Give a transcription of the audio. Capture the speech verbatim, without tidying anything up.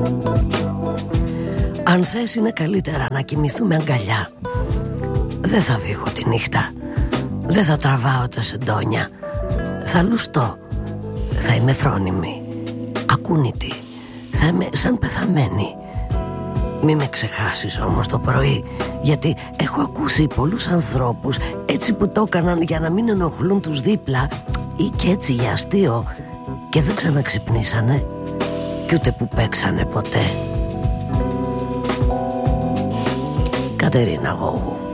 Αν θες είναι καλύτερα να κοιμηθούμε αγκαλιά. Δεν θα φύγω τη νύχτα. Δεν θα τραβάω τα σεντόνια. Θα λουστώ. Θα είμαι φρόνιμη, ακούνητη. Θα είμαι σαν πεθαμένη. Μη με ξεχάσεις όμως το πρωί, γιατί έχω ακούσει πολλούς ανθρώπους έτσι που το έκαναν για να μην ενοχλούν τους δίπλα ή και έτσι για αστείο και δεν ξαναξυπνήσανε κι ούτε που παίξανε ποτέ. Κατερίνα Γόγου.